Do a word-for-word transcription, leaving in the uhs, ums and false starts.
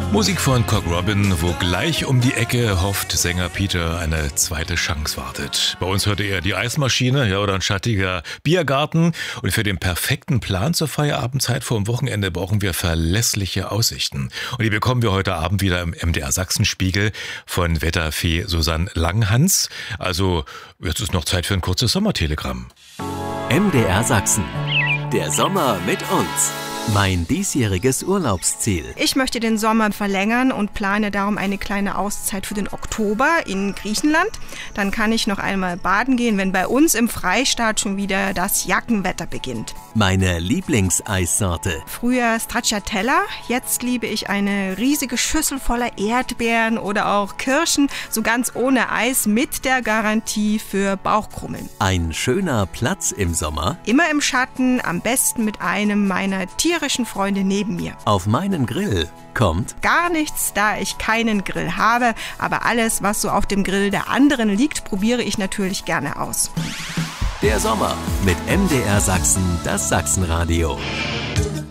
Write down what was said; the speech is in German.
Musik von Cock Robin, wo gleich um die Ecke hofft Sänger Peter eine zweite Chance wartet. Bei uns hörte er die Eismaschine, ja, oder ein schattiger Biergarten. Und für den perfekten Plan zur Feierabendzeit vor dem Wochenende brauchen wir verlässliche Aussichten. Und die bekommen wir heute Abend wieder im M D R Sachsenspiegel von Wetterfee Susanne Langhans. Also jetzt ist noch Zeit für ein kurzes Sommertelegramm. M D R Sachsen. Der Sommer mit uns. Mein diesjähriges Urlaubsziel. Ich möchte den Sommer verlängern und plane darum eine kleine Auszeit für den Oktober in Griechenland. Dann kann ich noch einmal baden gehen, wenn bei uns im Freistaat schon wieder das Jackenwetter beginnt. Meine Lieblingseissorte. Früher Stracciatella, jetzt liebe ich eine riesige Schüssel voller Erdbeeren oder auch Kirschen, so ganz ohne Eis mit der Garantie für Bauchkrummeln. Ein schöner Platz im Sommer. Immer im Schatten, am besten mit einem meiner Tiere Freunde neben mir. Auf meinen Grill kommt gar nichts, da ich keinen Grill habe, aber alles, was so auf dem Grill der anderen liegt, probiere ich natürlich gerne aus. Der Sommer mit M D R Sachsen, das Sachsenradio.